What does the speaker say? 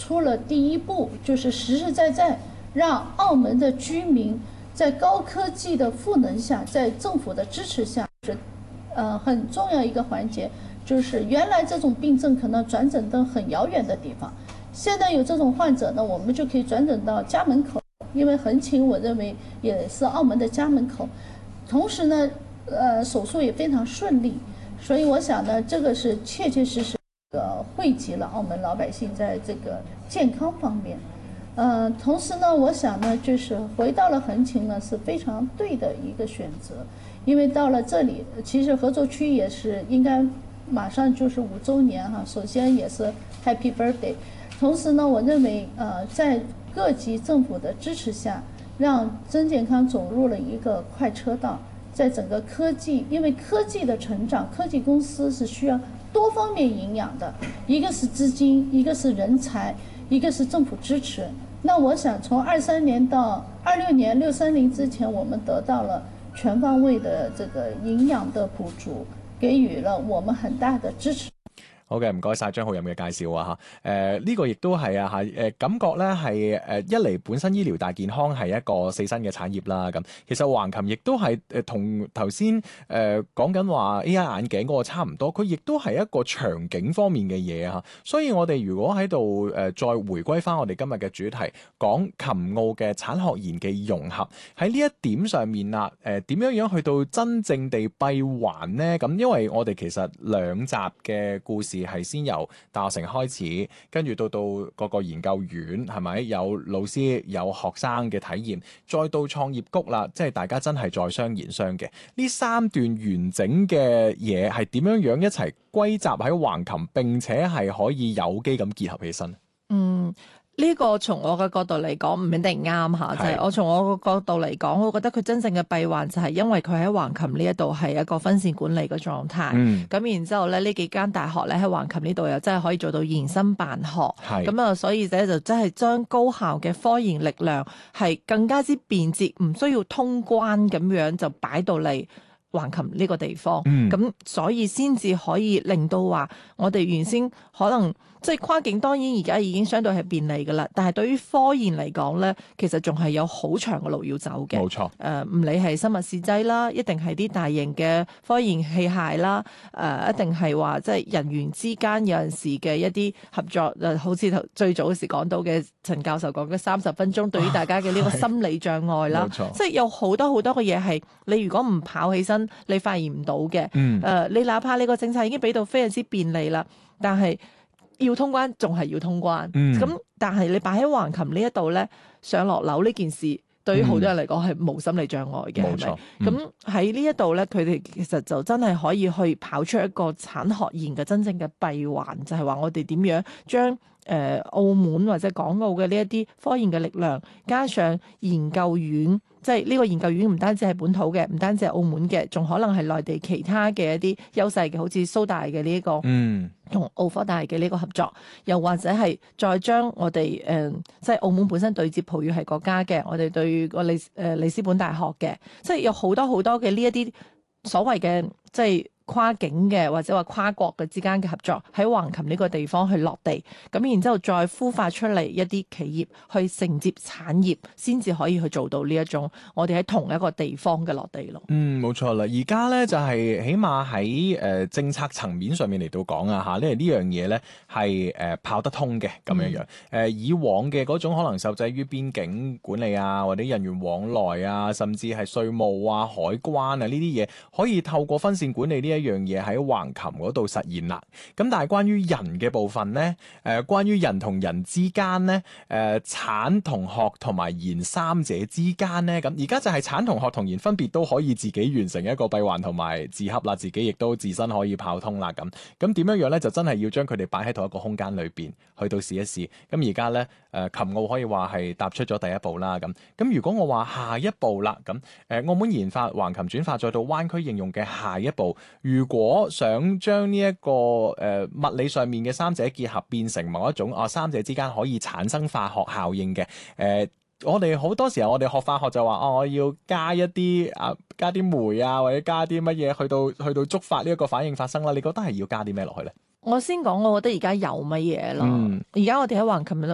出了第一步，就是实实在在让澳门的居民在高科技的赋能下，在政府的支持下，很重要一个环节，就是原来这种病症可能转诊到很遥远的地方，现在有这种患者呢，我们就可以转诊到家门口，因为横琴我认为也是澳门的家门口，同时呢，手术也非常顺利，所以我想呢，这个是切切实实惠及了澳门老百姓在这个健康方面。同时呢，我想呢，就是回到了横琴呢是非常对的一个选择，因为到了这里，其实合作区也是应该马上就是5周年哈，首先也是 Happy Birthday， 同时呢，我认为在各级政府的支持下，让真健康走入了一个快车道，在整个科技，因为科技的成长，科技公司是需要多方面营养的，一个是资金，一个是人才，一个是政府支持。那我想从23年到26年630之前，我们得到了全方位的这个营養的補助，給予了我們很大的支持。 好嘅，唔該晒張浩然嘅介紹啊嚇，呢個亦都係啊嚇，感覺咧係一嚟本身醫療大健康係一個四新嘅產業啦，咁其實橫琴亦都係同頭先講緊話 AI 眼鏡嗰個差唔多，佢亦都係一個場景方面嘅嘢嚇，所以我哋如果喺度再回歸翻我哋今日嘅主題，講琴澳嘅產學研嘅融合，喺呢一點上面啦，點樣去到真正地閉環呢？咁因為我哋其實兩集嘅故事係先由大學城開始，跟住到各個研究院係咪有老師有學生嘅體驗，再到創業谷啦，即係大家真係在商言商嘅呢三段完整嘅嘢係點樣一齊歸集喺橫琴，並且係可以有機咁結合起身。 呢個從我嘅角度嚟講唔一定啱嚇，就係我從我個角度嚟講，我覺得佢真正嘅閉環就係因為佢喺橫琴呢一度係一個分線管理嘅狀態。咁然之後咧，呢幾間大學咧喺橫琴呢度又真係可以做到延伸辦學。咁啊，所以咧就真係將高校嘅科研力量係更加之便捷，唔需要通關咁樣就擺到嚟橫琴呢個地方。咁所以先至可以令到話我哋原先可能即係跨境，當然而家已經相對係便利㗎啦，但係對於科研嚟講咧，其實仲係有好長嘅路要走嘅。 冇錯。 唔理係生物試劑啦，一定係啲大型嘅科研器械啦，一定係話即係人員之間有陣時嘅一啲合作，好似最早時講到嘅陳教授講嘅30分鐘，對於大家嘅呢個心理障礙啦，即係有好多嘅嘢係你如果唔跑起身，你發現唔到嘅。你哪怕你個政策已經俾到非常之便利啦，但係要通關仲係要通關，但係你擺喺橫琴呢一度咧，上落樓呢件事對於好多人嚟講係冇心理障礙嘅，係咪？咁喺呢一度咧，佢哋其實就真係可以去跑出一個產學研嘅真正嘅閉環，就係話我哋點樣將澳門或者港澳嘅呢一啲科研嘅力量，加上研究院。即係呢個研究院唔單止係本土嘅，唔單止係澳門嘅，仲可能係內地其他嘅一啲優勢嘅，好似蘇大嘅呢一個同澳科大嘅呢個合作，又或者係再將我哋即係澳門本身對接葡語系國家嘅，我哋對個里斯本大學嘅，即係有好多嘅呢一啲所謂嘅即係跨境嘅或者話跨國嘅之間嘅合作，喺橫琴呢個地方去落地，咁然之後再孵化出嚟一啲企業去承接產業，先至可以去做到呢一種我哋喺同一個地方嘅落地咯。 冇錯啦，而家咧就係起碼喺政策層面上面嚟到講啊嚇，因為呢樣嘢咧係跑得通嘅咁樣樣。以往嘅嗰種可能受制於邊境管理啊，或者人員往來啊，甚至係稅務啊、海關啊呢啲嘢，可以透過分線管理呢一樣嘢喺橫琴嗰度實現啦。咁但係關於人嘅部分咧，關於人同人之間咧，產同學同埋研三者之間咧，咁而家就係產同學同研分別都可以自己完成一個閉環同埋自洽啦，自己亦都自身可以跑通啦。咁點樣咧，就真係要將佢哋擺喺同一個空間裏邊去到試一試。咁而家咧，琴澳可以話係踏出咗第一步啦。咁如果我話下一步啦，咁澳門研發橫琴轉化再到灣區應用嘅下一步。如果想將呢一個物理上面嘅三者結合變成某一種三者之間可以產生化學效應嘅，我哋好多時候我哋學化學就話我要加一啲加啲酶啊，或者加啲乜嘢去到觸發呢一個反應發生啦。你覺得係要加啲咩落去咧？ 我先講，我覺得而家有乜嘢咯？而家我哋喺橫琴